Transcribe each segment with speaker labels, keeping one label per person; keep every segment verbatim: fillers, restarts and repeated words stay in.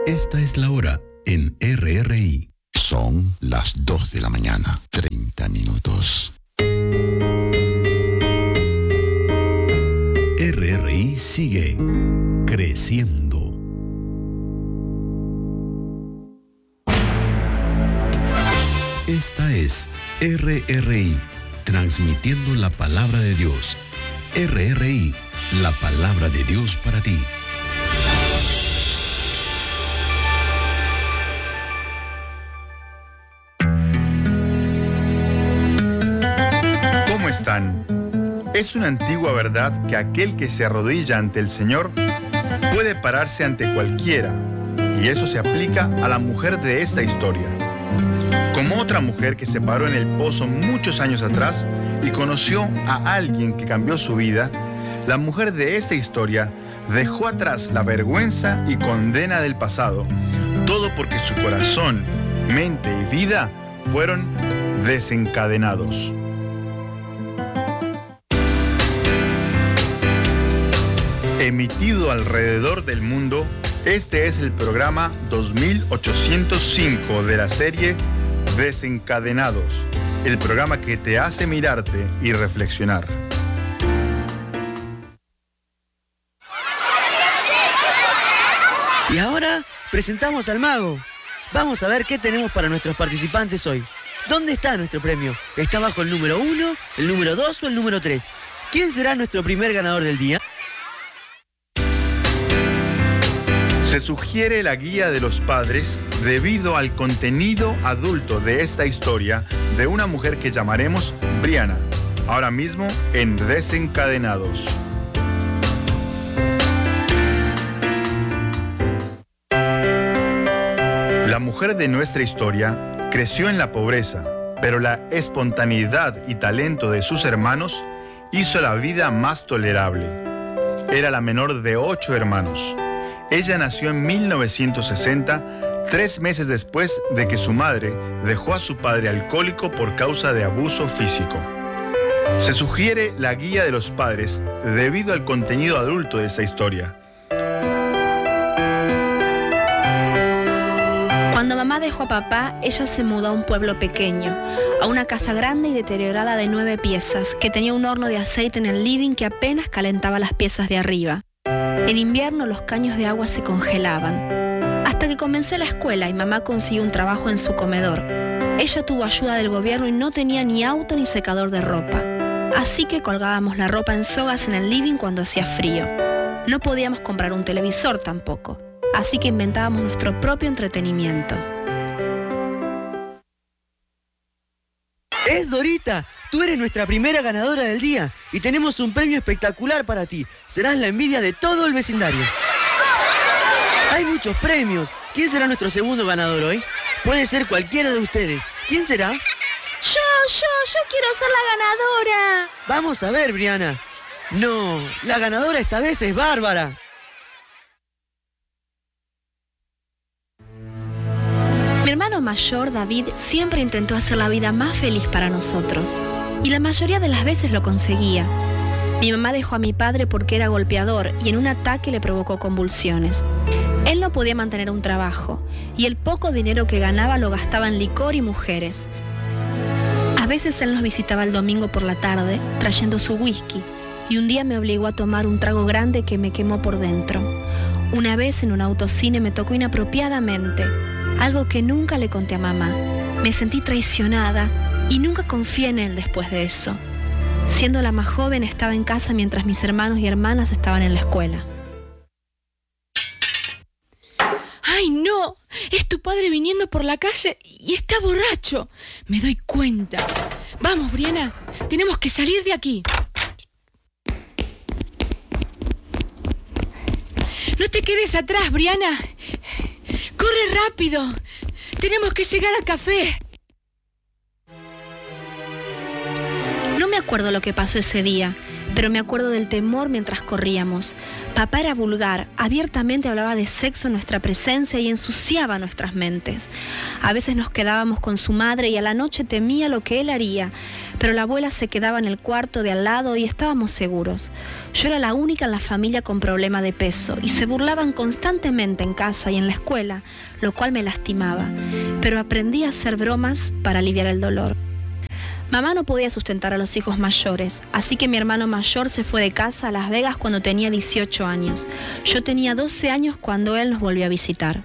Speaker 1: Esta es la hora en R R I.
Speaker 2: Son las dos de la mañana, treinta minutos.
Speaker 1: R R I sigue creciendo. Esta es R R I, transmitiendo la palabra de Dios. R R I, la palabra de Dios para ti.
Speaker 3: ¿Cómo están? Es una antigua verdad que aquel que se arrodilla ante el Señor puede pararse ante cualquiera, y eso se aplica a la mujer de esta historia. Como otra mujer que se paró en el pozo muchos años atrás y conoció a alguien que cambió su vida, la mujer de esta historia dejó atrás la vergüenza y condena del pasado, todo porque su corazón, mente y vida fueron desencadenados. Emitido alrededor del mundo, este es el programa dos mil ochocientos cinco de la serie Desencadenados, el programa que te hace mirarte y reflexionar.
Speaker 4: Y ahora presentamos al mago. Vamos a ver qué tenemos para nuestros participantes hoy. ¿Dónde está nuestro premio? ¿Está bajo el número uno, el número dos o el número tres? ¿Quién será nuestro primer ganador del día?
Speaker 3: Se sugiere la guía de los padres debido al contenido adulto de esta historia de una mujer que llamaremos Briana, ahora mismo en Desencadenados. La mujer de nuestra historia creció en la pobreza, pero la espontaneidad y talento de sus hermanos hizo la vida más tolerable. Era la menor de ocho hermanos. Ella nació en mil novecientos sesenta, tres meses después de que su madre dejó a su padre alcohólico por causa de abuso físico. Se sugiere la guía de los padres debido al contenido adulto de esta historia.
Speaker 5: Cuando mamá dejó a papá, ella se mudó a un pueblo pequeño, a una casa grande y deteriorada de nueve piezas, que tenía un horno de aceite en el living que apenas calentaba las piezas de arriba. En invierno los caños de agua se congelaban. Hasta que comencé la escuela y mamá consiguió un trabajo en su comedor. Ella tuvo ayuda del gobierno y no tenía ni auto ni secador de ropa. Así que colgábamos la ropa en sogas en el living cuando hacía frío. No podíamos comprar un televisor tampoco. Así que inventábamos nuestro propio entretenimiento.
Speaker 4: ¡Es Dorita! Tú eres nuestra primera ganadora del día y tenemos un premio espectacular para ti. Serás la envidia de todo el vecindario. Hay muchos premios. ¿Quién será nuestro segundo ganador hoy? Puede ser cualquiera de ustedes. ¿Quién será?
Speaker 5: ¡Yo, yo, yo quiero ser la ganadora!
Speaker 4: Vamos a ver, Briana. No, la ganadora esta vez es Bárbara.
Speaker 5: Mi hermano mayor, David, siempre intentó hacer la vida más feliz para nosotros. Y la mayoría de las veces lo conseguía. Mi mamá dejó a mi padre porque era golpeador y en un ataque le provocó convulsiones. Él no podía mantener un trabajo y el poco dinero que ganaba lo gastaba en licor y mujeres. A veces él nos visitaba el domingo por la tarde trayendo su whisky y un día me obligó a tomar un trago grande que me quemó por dentro. Una vez en un autocine me tocó inapropiadamente, algo que nunca le conté a mamá. Me sentí traicionada y nunca confié en él después de eso. Siendo la más joven, estaba en casa mientras mis hermanos y hermanas estaban en la escuela.
Speaker 6: ¡Ay, no! Es tu padre viniendo por la calle y está borracho. Me doy cuenta. Vamos, Briana. Tenemos que salir de aquí. No te quedes atrás, Briana. ¡Corre rápido! Tenemos que llegar al café.
Speaker 5: No me acuerdo lo que pasó ese día, pero me acuerdo del temor mientras corríamos. Papá era vulgar, abiertamente hablaba de sexo en nuestra presencia y ensuciaba nuestras mentes. A veces nos quedábamos con su madre y a la noche temía lo que él haría, pero la abuela se quedaba en el cuarto de al lado y estábamos seguros. Yo era la única en la familia con problema de peso y se burlaban constantemente en casa y en la escuela, lo cual me lastimaba, pero aprendí a hacer bromas para aliviar el dolor. Mamá no podía sustentar a los hijos mayores, así que mi hermano mayor se fue de casa a Las Vegas cuando tenía dieciocho años. Yo tenía doce años cuando él nos volvió a visitar.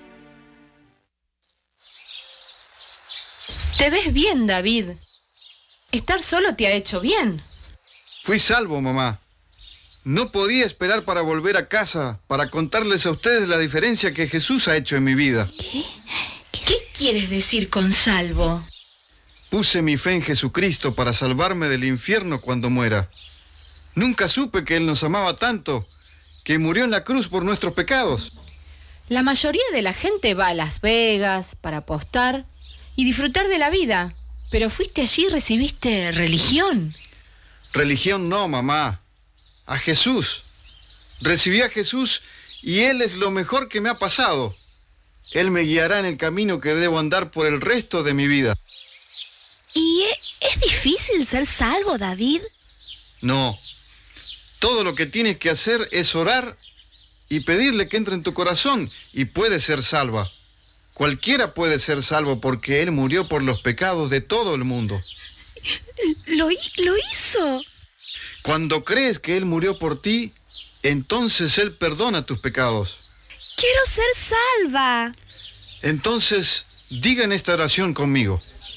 Speaker 6: Te ves bien, David. Estar solo te ha hecho bien.
Speaker 7: Fui salvo, mamá. No podía esperar para volver a casa, para contarles a ustedes la diferencia que Jesús ha hecho en mi vida.
Speaker 6: ¿Qué? ¿Qué, ¿Qué quieres decir con salvo?
Speaker 7: Puse mi fe en Jesucristo para salvarme del infierno cuando muera. Nunca supe que Él nos amaba tanto, que murió en la cruz por nuestros pecados.
Speaker 6: La mayoría de la gente va a Las Vegas para apostar y disfrutar de la vida. Pero fuiste allí y recibiste religión.
Speaker 7: Religión no, mamá. A Jesús. Recibí a Jesús y Él es lo mejor que me ha pasado. Él me guiará en el camino que debo andar por el resto de mi vida.
Speaker 5: ¿Y es, es difícil ser salvo, David?
Speaker 7: No. Todo lo que tienes que hacer es orar y pedirle que entre en tu corazón y puedes ser salva. Cualquiera puede ser salvo porque Él murió por los pecados de todo el mundo.
Speaker 5: ¿Lo, lo hizo?
Speaker 7: Cuando crees que Él murió por ti, entonces Él perdona tus pecados.
Speaker 5: ¡Quiero ser salva!
Speaker 7: Entonces, digan esta oración conmigo.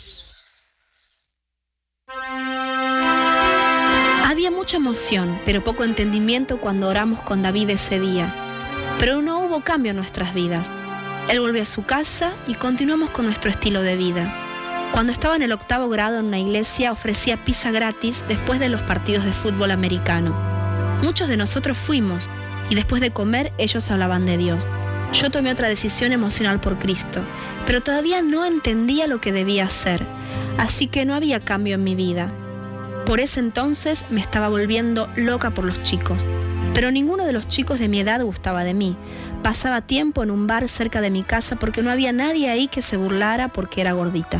Speaker 5: Había mucha emoción, pero poco entendimiento cuando oramos con David ese día. Pero no hubo cambio en nuestras vidas. Él volvió a su casa y continuamos con nuestro estilo de vida. Cuando estaba en el octavo grado en una iglesia, ofrecía pizza gratis después de los partidos de fútbol americano. Muchos de nosotros fuimos, y después de comer ellos hablaban de Dios. Yo tomé otra decisión emocional por Cristo, pero todavía no entendía lo que debía hacer, así que no había cambio en mi vida. Por ese entonces me estaba volviendo loca por los chicos, pero ninguno de los chicos de mi edad gustaba de mí. Pasaba tiempo en un bar cerca de mi casa porque no había nadie ahí que se burlara porque era gordita.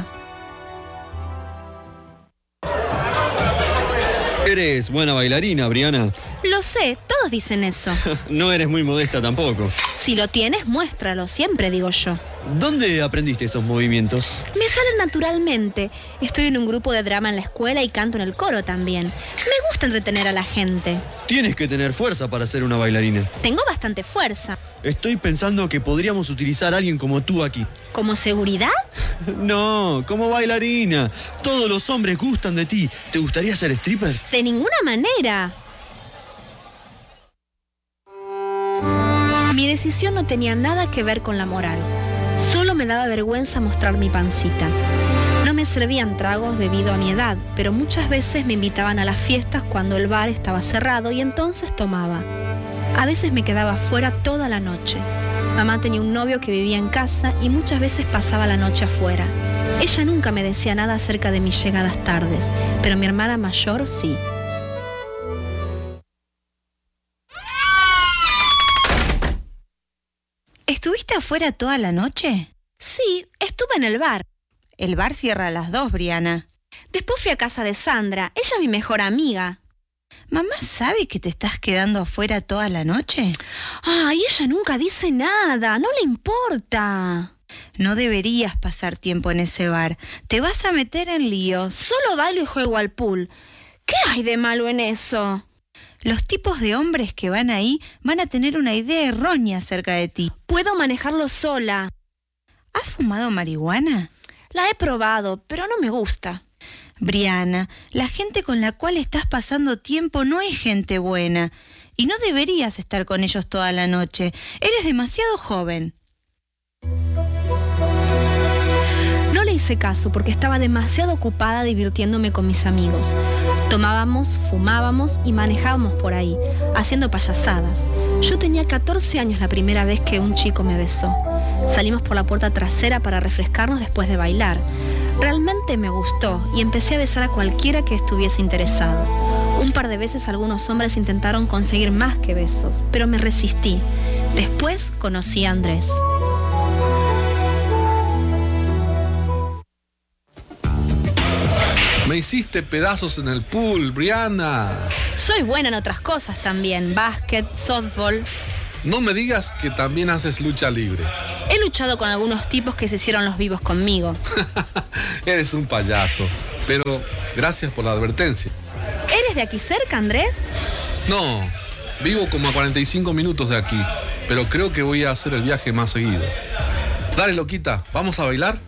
Speaker 8: Eres buena bailarina, Briana.
Speaker 5: Lo sé, todos dicen eso.
Speaker 8: No eres muy modesta tampoco.
Speaker 5: Si lo tienes, muéstralo, siempre digo yo.
Speaker 8: ¿Dónde aprendiste esos movimientos?
Speaker 5: Me salen naturalmente. Estoy en un grupo de drama en la escuela y canto en el coro también. Me gusta entretener a la gente.
Speaker 8: Tienes que tener fuerza para ser una bailarina.
Speaker 5: Tengo bastante fuerza.
Speaker 8: Estoy pensando que podríamos utilizar a alguien como tú aquí.
Speaker 5: ¿Como seguridad?
Speaker 8: No, como bailarina. Todos los hombres gustan de ti. ¿Te gustaría ser stripper?
Speaker 5: De ninguna manera. Mi decisión no tenía nada que ver con la moral. Solo me daba vergüenza mostrar mi pancita. No me servían tragos debido a mi edad, pero muchas veces me invitaban a las fiestas cuando el bar estaba cerrado y entonces tomaba. A veces me quedaba fuera toda la noche. Mamá tenía un novio que vivía en casa y muchas veces pasaba la noche afuera. Ella nunca me decía nada acerca de mis llegadas tardes, pero mi hermana mayor sí.
Speaker 9: ¿Estuviste afuera toda la noche?
Speaker 5: Sí, estuve en el bar.
Speaker 9: El bar cierra a las dos, Briana.
Speaker 5: Después fui a casa de Sandra, ella es mi mejor amiga.
Speaker 9: ¿Mamá sabe que te estás quedando afuera toda la noche?
Speaker 5: Ay, ella nunca dice nada, no le importa.
Speaker 9: No deberías pasar tiempo en ese bar. Te vas a meter en líos.
Speaker 5: Solo bailo y juego al pool. ¿Qué hay de malo en eso?
Speaker 9: Los tipos de hombres que van ahí van a tener una idea errónea acerca de ti.
Speaker 5: Puedo manejarlo sola.
Speaker 9: ¿Has fumado marihuana?
Speaker 5: La he probado, pero no me gusta.
Speaker 9: Briana, la gente con la cual estás pasando tiempo no es gente buena. Y no deberías estar con ellos toda la noche. Eres demasiado joven.
Speaker 5: No le hice caso porque estaba demasiado ocupada divirtiéndome con mis amigos. Tomábamos, fumábamos y manejábamos por ahí, haciendo payasadas. Yo tenía catorce años la primera vez que un chico me besó. Salimos por la puerta trasera para refrescarnos después de bailar. Realmente me gustó y empecé a besar a cualquiera que estuviese interesado. Un par de veces algunos hombres intentaron conseguir más que besos, pero me resistí. Después conocí a Andrés.
Speaker 10: Me hiciste pedazos en el pool, Brianna.
Speaker 5: Soy buena en otras cosas también, básquet, softball.
Speaker 10: No me digas que también haces lucha libre.
Speaker 5: He luchado con algunos tipos que se hicieron los vivos conmigo.
Speaker 10: Eres un payaso, pero gracias por la advertencia.
Speaker 5: ¿Eres de aquí cerca, Andrés?
Speaker 10: No, vivo como a cuarenta y cinco minutos de aquí, pero creo que voy a hacer el viaje más seguido. Dale, loquita, ¿vamos a bailar?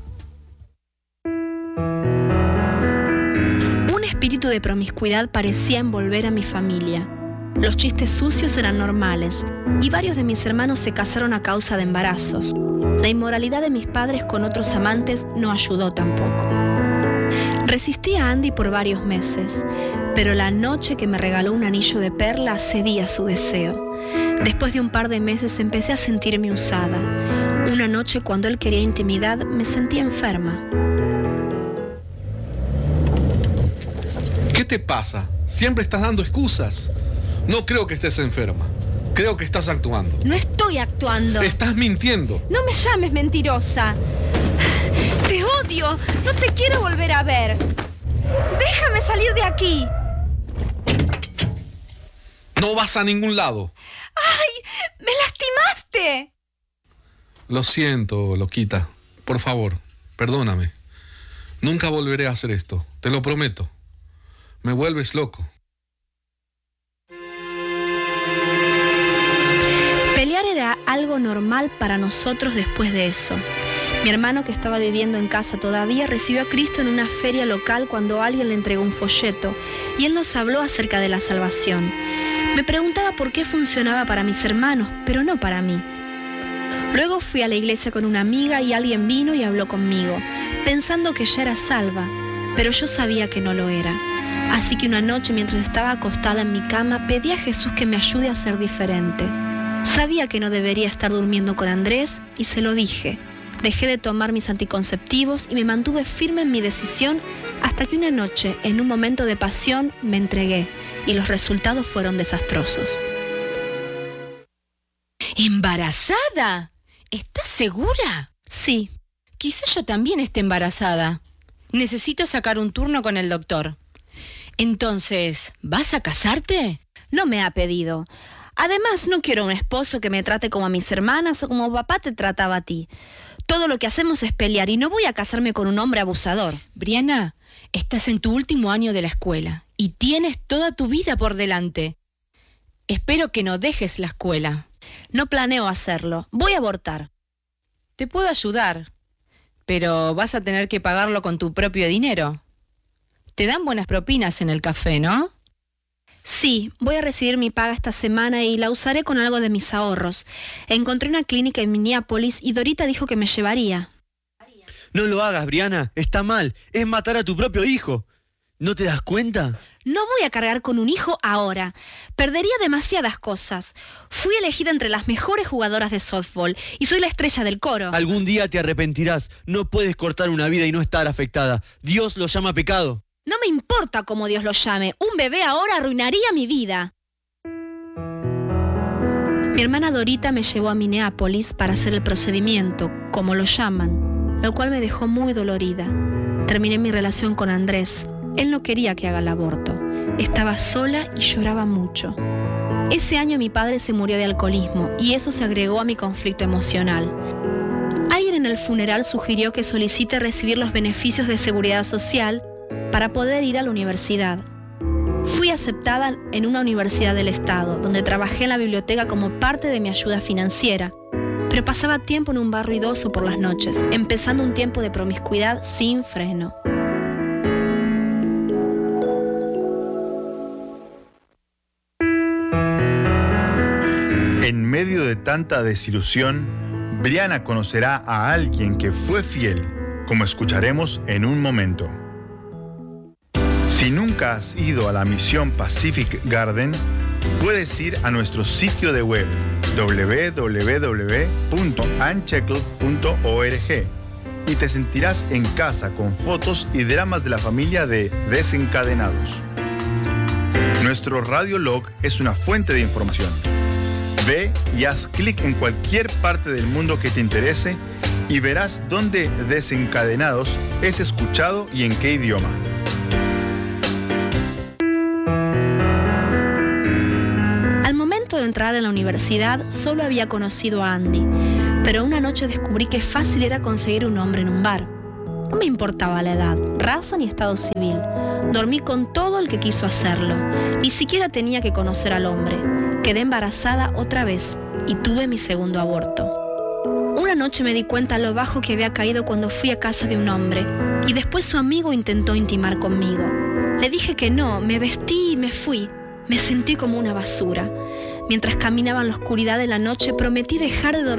Speaker 5: Un espíritu de promiscuidad parecía envolver a mi familia. Los chistes sucios eran normales y varios de mis hermanos se casaron a causa de embarazos. La inmoralidad de mis padres con otros amantes no ayudó tampoco. Resistí a Andy por varios meses, pero la noche que me regaló un anillo de perla cedí a su deseo. Después de un par de meses empecé a sentirme usada. Una noche cuando él quería intimidad me sentí enferma.
Speaker 10: ¿Qué te pasa? Siempre estás dando excusas. No creo que estés enferma. Creo que estás actuando.
Speaker 5: No estoy actuando.
Speaker 10: Estás mintiendo.
Speaker 5: No me llames mentirosa. Te odio. No te quiero volver a ver. Déjame salir de aquí.
Speaker 10: No vas a ningún lado.
Speaker 5: ¡Ay! ¡Me lastimaste!
Speaker 10: Lo siento, loquita. Por favor, perdóname. Nunca volveré a hacer esto. Te lo prometo. Me vuelves loco.
Speaker 5: Pelear era algo normal para nosotros después de eso. Mi hermano, que estaba viviendo en casa todavía, recibió a Cristo en una feria local cuando alguien le entregó un folleto y él nos habló acerca de la salvación. Me preguntaba por qué funcionaba para mis hermanos, pero no para mí. Luego fui a la iglesia con una amiga y alguien vino y habló conmigo, pensando que ya era salva, pero yo sabía que no lo era. Así que una noche, mientras estaba acostada en mi cama, pedí a Jesús que me ayude a ser diferente. Sabía que no debería estar durmiendo con Andrés y se lo dije. Dejé de tomar mis anticonceptivos y me mantuve firme en mi decisión hasta que una noche, en un momento de pasión, me entregué y los resultados fueron desastrosos.
Speaker 6: ¿Embarazada? ¿Estás segura?
Speaker 5: Sí.
Speaker 6: Quizá yo también esté embarazada. Necesito sacar un turno con el doctor. Entonces, ¿vas a casarte?
Speaker 5: No me ha pedido. Además, no quiero un esposo que me trate como a mis hermanas o como papá te trataba a ti. Todo lo que hacemos es pelear y no voy a casarme con un hombre abusador.
Speaker 6: Brianna, estás en tu último año de la escuela y tienes toda tu vida por delante. Espero que no dejes la escuela.
Speaker 5: No planeo hacerlo. Voy a abortar.
Speaker 6: Te puedo ayudar, pero vas a tener que pagarlo con tu propio dinero. Te dan buenas propinas en el café, ¿no?
Speaker 5: Sí, voy a recibir mi paga esta semana y la usaré con algo de mis ahorros. Encontré una clínica en Minneapolis y Dorita dijo que me llevaría.
Speaker 8: No lo hagas, Brianna. Está mal. Es matar a tu propio hijo. ¿No te das cuenta?
Speaker 5: No voy a cargar con un hijo ahora. Perdería demasiadas cosas. Fui elegida entre las mejores jugadoras de softball y soy la estrella del coro.
Speaker 8: Algún día te arrepentirás. No puedes cortar una vida y no estar afectada. Dios lo llama pecado.
Speaker 5: No me importa cómo Dios lo llame. Un bebé ahora arruinaría mi vida. Mi hermana Dorita me llevó a Minneapolis para hacer el procedimiento, como lo llaman, lo cual me dejó muy dolorida. Terminé mi relación con Andrés. Él no quería que haga el aborto. Estaba sola y lloraba mucho. Ese año mi padre se murió de alcoholismo y eso se agregó a mi conflicto emocional. Alguien en el funeral sugirió que solicite recibir los beneficios de seguridad social para poder ir a la universidad. Fui aceptada en una universidad del estado, donde trabajé en la biblioteca como parte de mi ayuda financiera, pero pasaba tiempo en un bar ruidoso por las noches, empezando un tiempo de promiscuidad sin freno.
Speaker 3: En medio de tanta desilusión, Brianna conocerá a alguien que fue fiel, como escucharemos en un momento. Si nunca has ido a la misión Pacific Garden, puedes ir a nuestro sitio de web doble u doble u doble u punto ancheclub punto org y te sentirás en casa con fotos y dramas de la familia de Desencadenados. Nuestro radiolog es una fuente de información. Ve y haz clic en cualquier parte del mundo que te interese y verás dónde Desencadenados es escuchado y en qué idioma.
Speaker 5: Al momento de entrar en la universidad solo había conocido a Andy, pero una noche descubrí que fácil era conseguir un hombre en un bar. No me importaba la edad, raza ni estado civil. Dormí con todo el que quiso hacerlo. Ni siquiera tenía que conocer al hombre. Quedé embarazada otra vez y tuve mi segundo aborto. Una noche me di cuenta lo bajo que había caído cuando fui a casa de un hombre y después su amigo intentó intimar conmigo. Le dije que no, me vestí y me fui. Me sentí como una basura. Mientras caminaba en la oscuridad de la noche prometí dejar de dormir